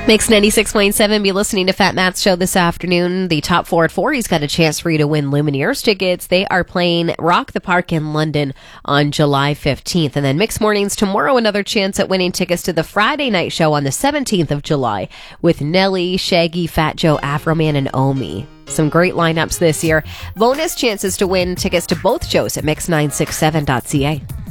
Mix 96.7, be listening to Fat Matt's show this afternoon. The top 4 at 4, he's got a chance for you to win Lumineers tickets. They are playing Rock the Park in London on July 15th. And then Mix Mornings tomorrow, another chance at winning tickets to the Friday night show on the 17th of July with Nelly, Shaggy, Fat Joe, Afroman, and Omi. Some great lineups this year. Bonus chances to win tickets to both shows at mix967.ca.